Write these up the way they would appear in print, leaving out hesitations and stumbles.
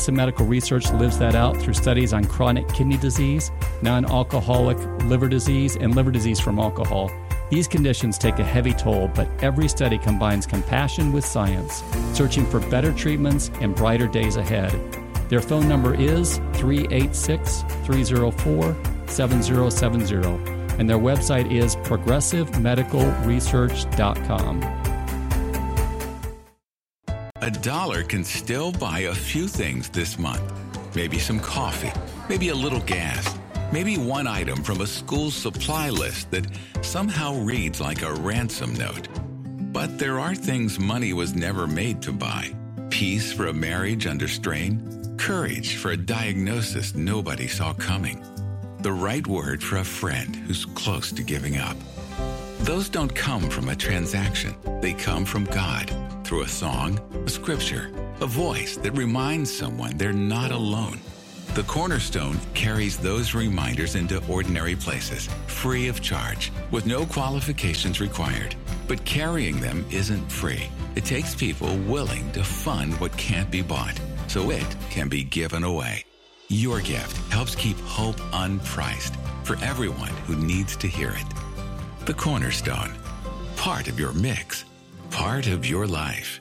Progressive Medical Research lives that out through studies on chronic kidney disease, non-alcoholic liver disease, and liver disease from alcohol. These conditions take a heavy toll, but every study combines compassion with science, searching for better treatments and brighter days ahead. Their phone number is 386-304-7070, and their website is progressivemedicalresearch.com. $1 can still buy a few things this month. Maybe some coffee, maybe a little gas, maybe one item from a school supply list that somehow reads like a ransom note. But there are things money was never made to buy. Peace for a marriage under strain, courage for a diagnosis nobody saw coming, the right word for a friend who's close to giving up. Those don't come from a transaction. They come from God through a song, a scripture, a voice that reminds someone they're not alone. The Cornerstone carries those reminders into ordinary places, free of charge, with no qualifications required. But carrying them isn't free. It takes people willing to fund what can't be bought, so it can be given away. Your gift helps keep hope unpriced for everyone who needs to hear it. The Cornerstone, part of your mix, part of your life.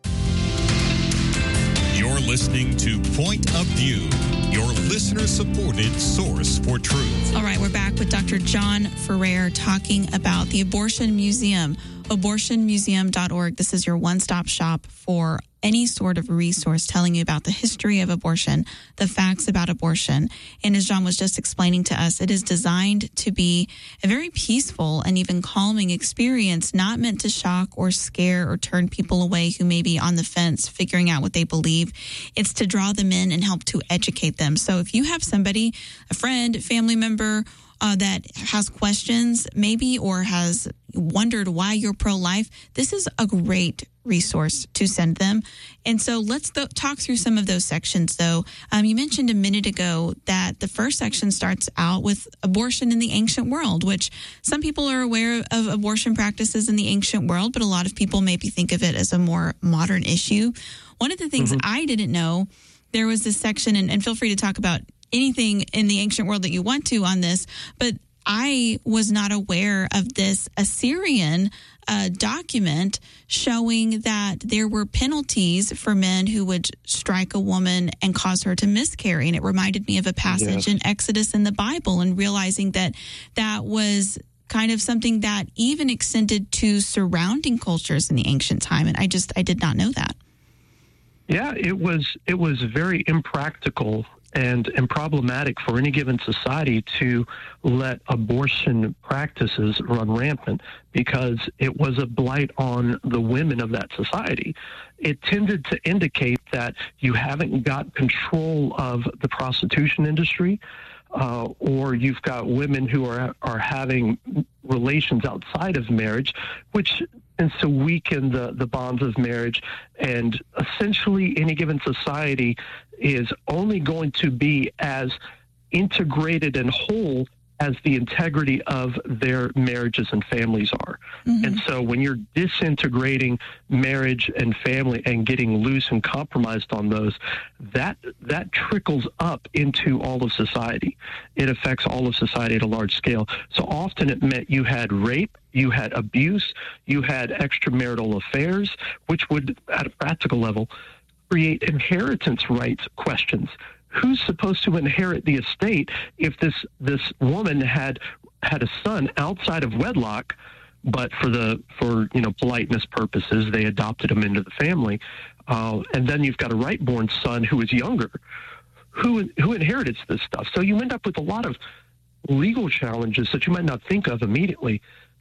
You're listening to Point of View, your listener-supported source for truth. All right, we're back with Dr. John Ferrer talking about the Abortion Museum, abortionmuseum.org. This is your one-stop shop for any sort of resource telling you about the history of abortion, the facts about abortion. And as John was just explaining to us, it is designed to be a very peaceful and even calming experience, not meant to shock or scare or turn people away who may be on the fence figuring out what they believe. It's to draw them in and help to educate them. So if you have somebody, a friend, family member, that has questions maybe or has wondered why you're pro-life, this is a great resource to send them. And so let's talk through some of those sections, though. You mentioned a minute ago that the first section starts out with abortion in the ancient world, which some people are aware of abortion practices in the ancient world, but a lot of people maybe think of it as a more modern issue. One of the things I didn't know, there was this section, and feel free to talk about anything in the ancient world that you want to on this, but I was not aware of this Assyrian document showing that there were penalties for men who would strike a woman and cause her to miscarry. And it reminded me of a passage in Exodus in the Bible, and realizing that that was kind of something that even extended to surrounding cultures in the ancient time. And I did not know that. Yeah, it was very impractical and problematic for any given society to let abortion practices run rampant, because it was a blight on the women of that society. It tended to indicate that you haven't got control of the prostitution industry, or you've got women who are having relations outside of marriage, which tends to weaken the bonds of marriage. And essentially any given society is only going to be as integrated and whole as the integrity of their marriages and families are. And so when you're disintegrating marriage and family and getting loose and compromised on those, that trickles up into all of society. It affects all of society at a large scale. So often it meant you had rape, you had abuse, you had extramarital affairs, which would, at a practical level, create inheritance rights questions. Who's supposed to inherit the estate if this woman had a son outside of wedlock, but for politeness purposes they adopted him into the family, and then you've got a right-born son who is younger, who inherits this stuff. So you end up with a lot of legal challenges that you might not think of immediately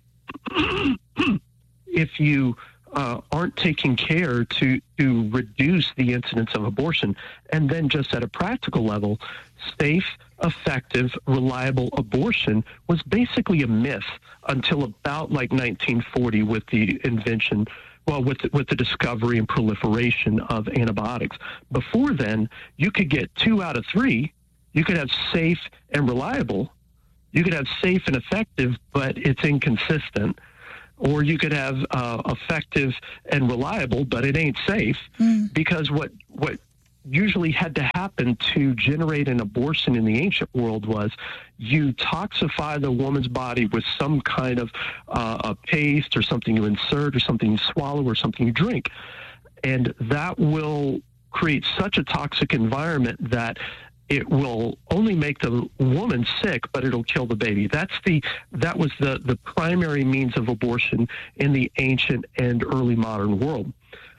if you aren't taking care to reduce the incidence of abortion. And then just at a practical level, safe, effective, reliable abortion was basically a myth until about 1940 with the invention, with the discovery and proliferation of antibiotics. Before then, you could get 2 out of 3. You could have safe and reliable. You could have safe and effective, but it's inconsistent. Or you could have effective and reliable, but it ain't safe, because what usually had to happen to generate an abortion in the ancient world was you toxify the woman's body with some kind of a paste or something you insert or something you swallow or something you drink. And that will create such a toxic environment that it will only make the woman sick, but it'll kill the baby. That was the primary means of abortion in the ancient and early modern world.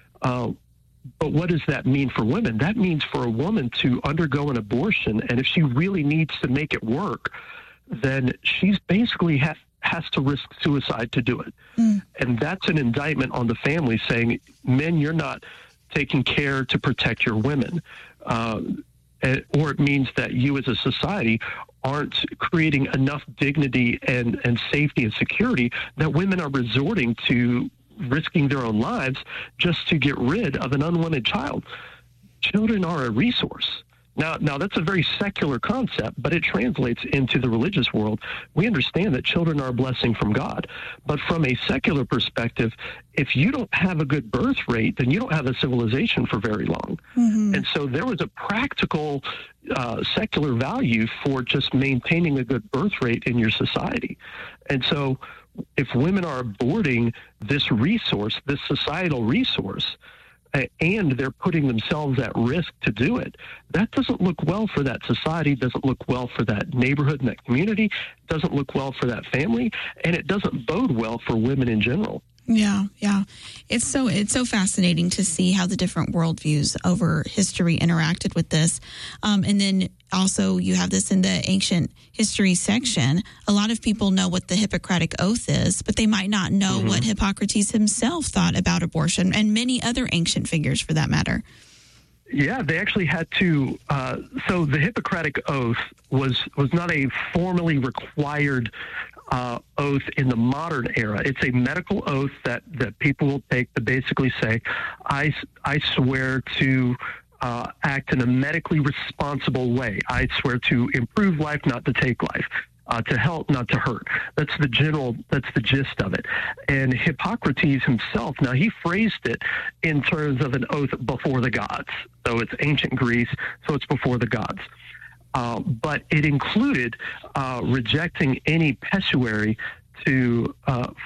But what does that mean for women? That means for a woman to undergo an abortion, and if she really needs to make it work, then she's basically has to risk suicide to do it. And that's an indictment on the family saying, men, you're not taking care to protect your women. Or it means that you as a society aren't creating enough dignity and safety and security that women are resorting to risking their own lives just to get rid of an unwanted child. Children are a resource. Now that's a very secular concept, but it translates into the religious world. We understand that children are a blessing from God. But from a secular perspective, if you don't have a good birth rate, then you don't have a civilization for very long. And so there was a practical secular value for just maintaining a good birth rate in your society. And so if women are aborting this resource, this societal resource, and they're putting themselves at risk to do it, that doesn't look well for that society, doesn't look well for that neighborhood and that community, doesn't look well for that family, and it doesn't bode well for women in general. Yeah. It's so fascinating to see how the different worldviews over history interacted with this. And then also you have this in the ancient history section. A lot of people know what the Hippocratic Oath is, but they might not know what Hippocrates himself thought about abortion, and many other ancient figures for that matter. Yeah, they actually had to. So the Hippocratic Oath was not a formally required oath in the modern era. It's a medical oath that people will take to basically say, I swear to act in a medically responsible way. I swear to improve life, not to take life. To help, not to hurt. That's the gist of it. And Hippocrates himself, now he phrased it in terms of an oath before the gods. So it's ancient Greece, so it's before the gods. But it included rejecting any pessary to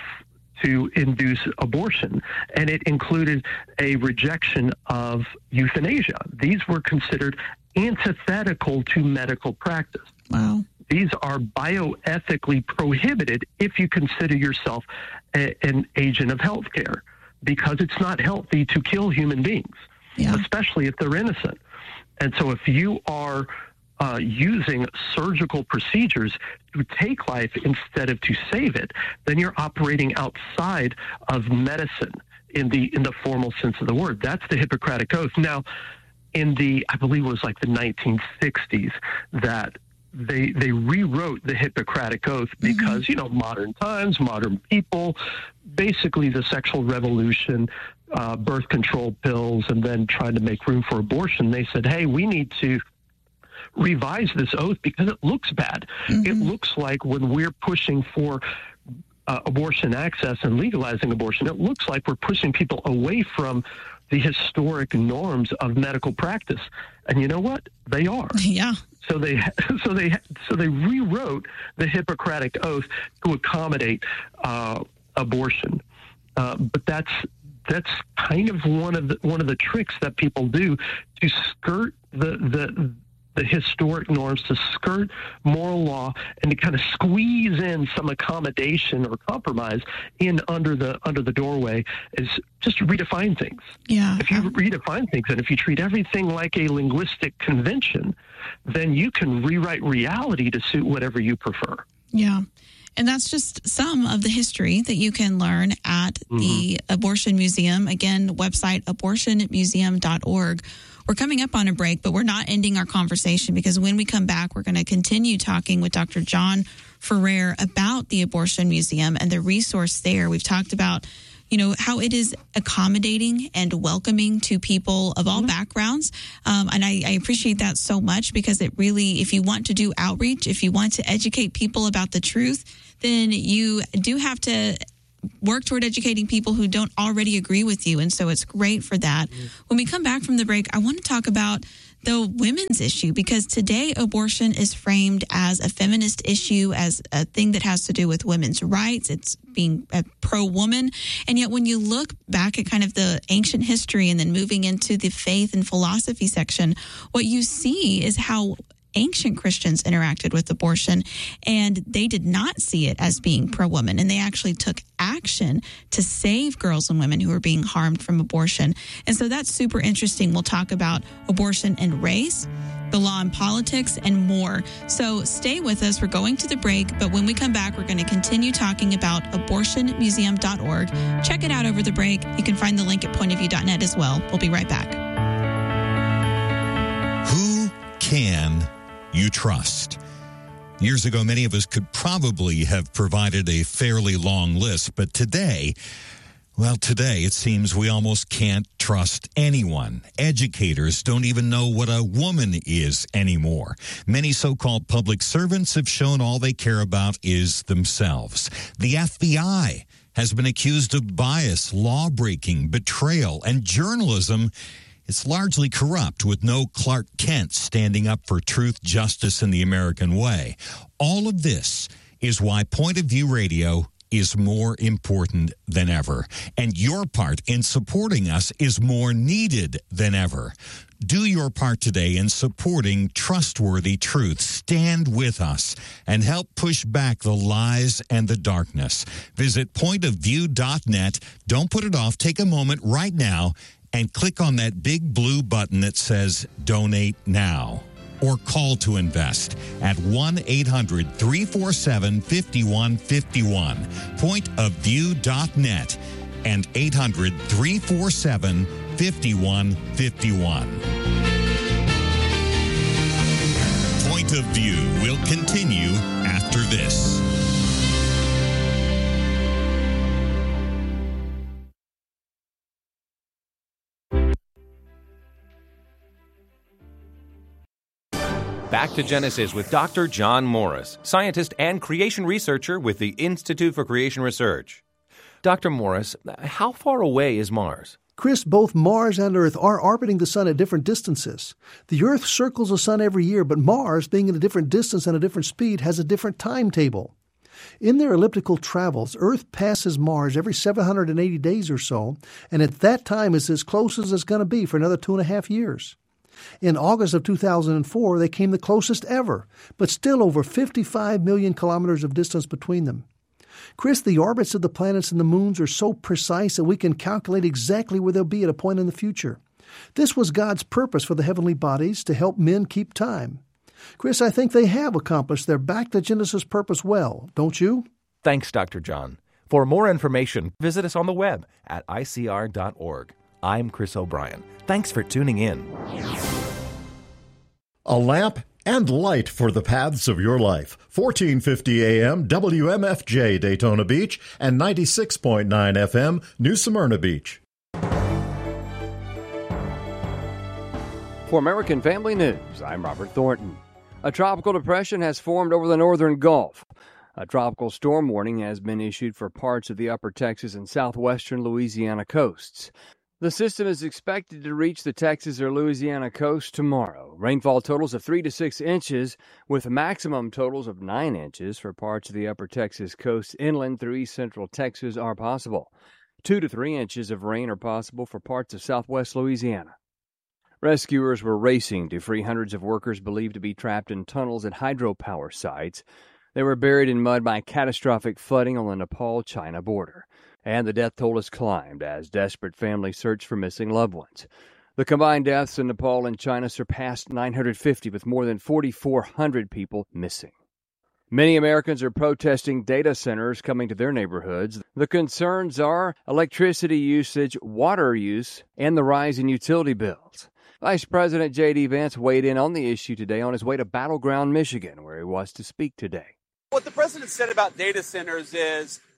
induce abortion, and it included a rejection of euthanasia. These were considered antithetical to medical practice. Wow. These are bioethically prohibited if you consider yourself an agent of healthcare, because it's not healthy to kill human beings, especially if they're innocent. And so if you are using surgical procedures to take life instead of to save it, then you're operating outside of medicine in the formal sense of the word. That's the Hippocratic Oath. Now, I believe it was like the 1960s that they rewrote the Hippocratic Oath because, modern times, modern people, basically the sexual revolution, birth control pills, and then trying to make room for abortion. They said, hey, we need to revise this oath because it looks bad. It looks like when we're pushing for abortion access and legalizing abortion, it looks like we're pushing people away from the historic norms of medical practice. And you know what? They are. Yeah. So they rewrote the Hippocratic Oath to accommodate abortion. But that's kind of one of the tricks that people do to skirt the historic norms, to skirt moral law, and to kind of squeeze in some accommodation or compromise in under the doorway, is just redefine things. Yeah. If you redefine things, and if you treat everything like a linguistic convention, then you can rewrite reality to suit whatever you prefer. Yeah. And that's just some of the history that you can learn at the Abortion Museum. Again, website abortionmuseum.org. We're coming up on a break, but we're not ending our conversation, because when we come back, we're going to continue talking with Dr. John Ferrer about the Abortion Museum and the resource there. We've talked about, how it is accommodating and welcoming to people of all backgrounds. And I appreciate that so much, because it really, if you want to do outreach, if you want to educate people about the truth, then you do have to work toward educating people who don't already agree with you. And so it's great for that. When we come back from the break, I want to talk about the women's issue, because today abortion is framed as a feminist issue, as a thing that has to do with women's rights. It's being pro-woman. And yet when you look back at kind of the ancient history and then moving into the faith and philosophy section, what you see is how ancient Christians interacted with abortion, and they did not see it as being pro-woman, and they actually took action to save girls and women who were being harmed from abortion. And so that's super interesting. We'll talk about abortion and race, the law and politics, and more. So stay with us. We're going to the break, but when we come back, we're going to continue talking about abortionmuseum.org. Check it out over the break. You can find the link at pointofview.net as well. We'll be right back. Who can you trust? Years ago, many of us could probably have provided a fairly long list, but today it seems we almost can't trust anyone. Educators don't even know what a woman is anymore. Many so-called public servants have shown all they care about is themselves. The FBI has been accused of bias, law-breaking, betrayal, and journalism. It's largely corrupt, with no Clark Kent standing up for truth, justice, and the American way. All of this is why Point of View Radio is more important than ever, and your part in supporting us is more needed than ever. Do your part today in supporting trustworthy truth. Stand with us and help push back the lies and the darkness. Visit pointofview.net. Don't put it off. Take a moment right now and click on that big blue button that says Donate Now, or call to invest at 1-800-347-5151, pointofview.net, and 800-347-5151. Point of View will continue after this. Back to Genesis with Dr. John Morris, scientist and creation researcher with the Institute for Creation Research. Dr. Morris, how far away is Mars? Chris, both Mars and Earth are orbiting the Sun at different distances. The Earth circles the Sun every year, but Mars, being at a different distance and a different speed, has a different timetable. In their elliptical travels, Earth passes Mars every 780 days or so, and at that time is as close as it's going to be for another 2.5 years. In August of 2004, they came the closest ever, but still over 55 million kilometers of distance between them. Chris, the orbits of the planets and the moons are so precise that we can calculate exactly where they'll be at a point in the future. This was God's purpose for the heavenly bodies, to help men keep time. Chris, I think they have accomplished their back to Genesis purpose well, don't you? Thanks, Dr. John. For more information, visit us on the web at icr.org. I'm Chris O'Brien. Thanks for tuning in. A lamp and light for the paths of your life. 1450 AM WMFJ Daytona Beach and 96.9 FM New Smyrna Beach. For American Family News, I'm Robert Thornton. A tropical depression has formed over the northern Gulf. A tropical storm warning has been issued for parts of the upper Texas and southwestern Louisiana coasts. The system is expected to reach the Texas or Louisiana coast tomorrow. Rainfall totals of 3 to 6 inches, with maximum totals of 9 inches for parts of the upper Texas coast inland through east central Texas are possible. 2 to 3 inches of rain are possible for parts of southwest Louisiana. Rescuers were racing to free hundreds of workers believed to be trapped in tunnels at hydropower sites. They were buried in mud by catastrophic flooding on the Nepal-China border. And the death toll has climbed as desperate families search for missing loved ones. The combined deaths in Nepal and China surpassed 950, with more than 4,400 people missing. Many Americans are protesting data centers coming to their neighborhoods. The concerns are electricity usage, water use, and the rise in utility bills. Vice President J.D. Vance weighed in on the issue today on his way to Battleground, Michigan, where he was to speak today. What the president said about data centers is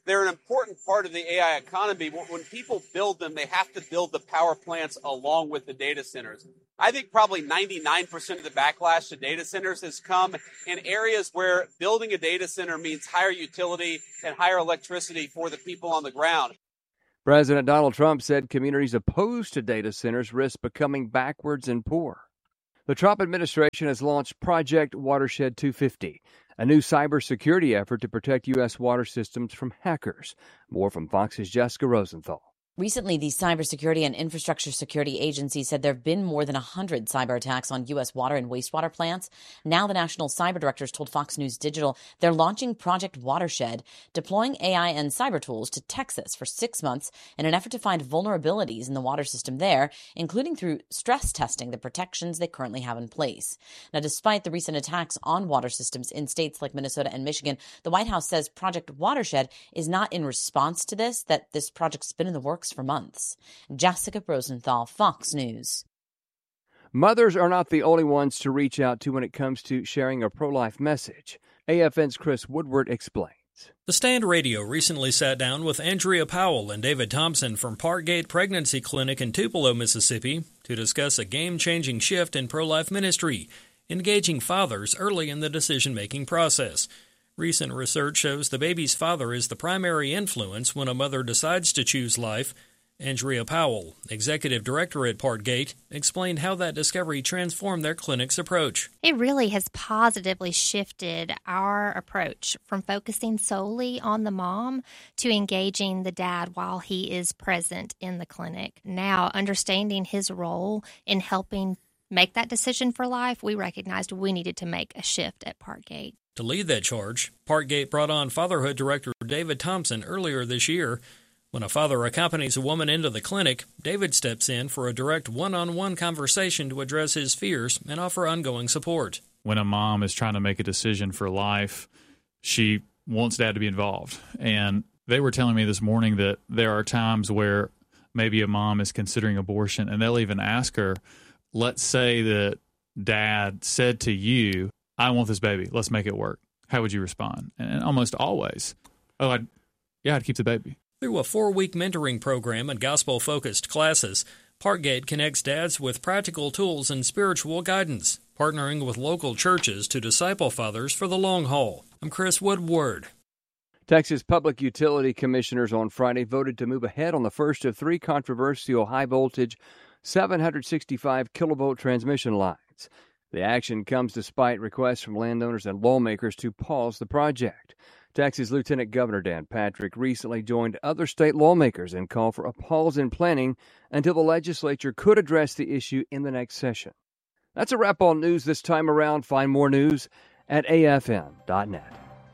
they're an important part of the AI economy. When people build them, they have to build the power plants along with the data centers. I think probably 99% of the backlash to data centers has come in areas where building a data center means higher utility and higher electricity for the people on the ground. President Donald Trump said communities opposed to data centers risk becoming backwards and poor. The Trump administration has launched Project Watershed 250, a new cybersecurity effort to protect U.S. water systems from hackers. More from Fox's Jessica Rosenthal. Recently, the Cybersecurity and Infrastructure Security Agency said there have been more than 100 cyber attacks on U.S. water and wastewater plants. Now the National Cyber Directors told Fox News Digital they're launching Project Watershed, deploying AI and cyber tools to Texas for 6 months in an effort to find vulnerabilities in the water system there, including through stress testing the protections they currently have in place. Now, despite the recent attacks on water systems in states like Minnesota and Michigan, the White House says Project Watershed is not in response to this, that this project's been in the works for months. Jessica Rosenthal, Fox News. Mothers are not the only ones to reach out to when it comes to sharing a pro-life message. AFN's Chris Woodward explains. The Stand Radio recently sat down with Andrea Powell and David Thompson from Parkgate Pregnancy Clinic in Tupelo, Mississippi, to discuss a game-changing shift in pro-life ministry, engaging fathers early in the decision-making process. Recent research shows the baby's father is the primary influence when a mother decides to choose life. Andrea Powell, executive director at Parkgate, explained how that discovery transformed their clinic's approach. It really has positively shifted our approach from focusing solely on the mom to engaging the dad while he is present in the clinic. Now, understanding his role in helping make that decision for life, we recognized we needed to make a shift at Parkgate. To lead that charge, Parkgate brought on fatherhood director David Thompson earlier this year. When a father accompanies a woman into the clinic, David steps in for a direct one-on-one conversation to address his fears and offer ongoing support. When a mom is trying to make a decision for life, she wants dad to be involved. And they were telling me this morning that there are times where maybe a mom is considering abortion, and they'll even ask her, let's say that dad said to you, I want this baby, let's make it work. How would you respond? And almost always, I'd keep the baby. Through a 4-week mentoring program and gospel-focused classes, Parkgate connects dads with practical tools and spiritual guidance, partnering with local churches to disciple fathers for the long haul. I'm Chris Woodward. Texas Public Utility Commissioners on Friday voted to move ahead on the first of 3 controversial high-voltage 765 kilovolt transmission lines. The action comes despite requests from landowners and lawmakers to pause the project. Texas Lieutenant Governor Dan Patrick recently joined other state lawmakers and called for a pause in planning until the legislature could address the issue in the next session. That's a wrap on news this time around. Find more news at afn.net.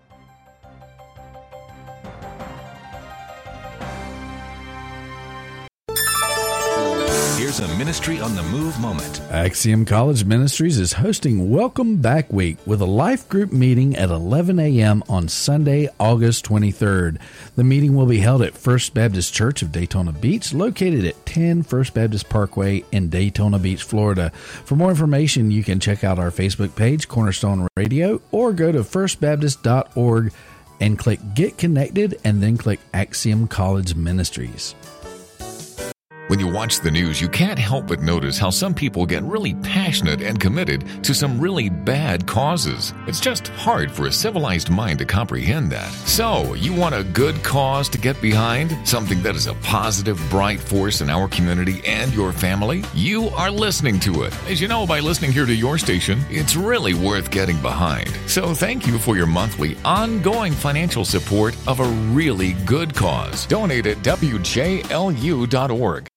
Here's a Ministry on the Move moment. Axiom College Ministries is hosting Welcome Back Week with a life group meeting at 11 a.m. on Sunday, August 23rd. The meeting will be held at First Baptist Church of Daytona Beach, located at 10 First Baptist Parkway in Daytona Beach, Florida. For more information, you can check out our Facebook page, Cornerstone Radio, or go to firstbaptist.org and click Get Connected and then click Axiom College Ministries. When you watch the news, you can't help but notice how some people get really passionate and committed to some really bad causes. It's just hard for a civilized mind to comprehend that. So, you want a good cause to get behind? Something that is a positive, bright force in our community and your family? You are listening to it. As you know, by listening here to your station, it's really worth getting behind. So, thank you for your monthly, ongoing financial support of a really good cause. Donate at WJLU.org.